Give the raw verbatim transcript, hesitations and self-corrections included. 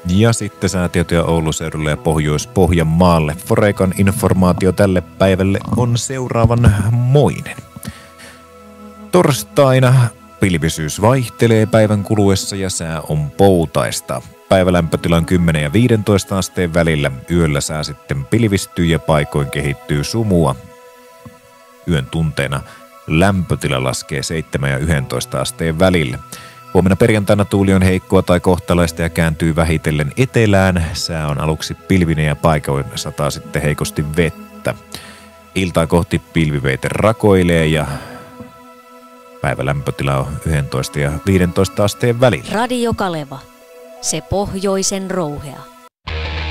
Ja sitten säätietoja Oulun seudulle ja Pohjois-Pohjanmaalle. Forekan informaatio tälle päivälle on seuraavanmoinen. Torstaina pilvisyys vaihtelee päivän kuluessa ja sää on poutaista. Päivälämpötila on kymmenen ja viisitoista asteen välillä. Yöllä sää sitten pilvistyy ja paikoin kehittyy sumua. Yön tunteena lämpötila laskee seitsemän ja yksitoista asteen välillä. Huomenna perjantaina tuuli on heikkoa tai kohtalaista ja kääntyy vähitellen etelään. Sää on aluksi pilvinen ja paikoin sataa sitten heikosti vettä. Iltaa kohti pilviveite rakoilee ja päivälämpötila on yksitoista ja viisitoista asteen välillä. Radio Kaleva, se pohjoisen rouhea.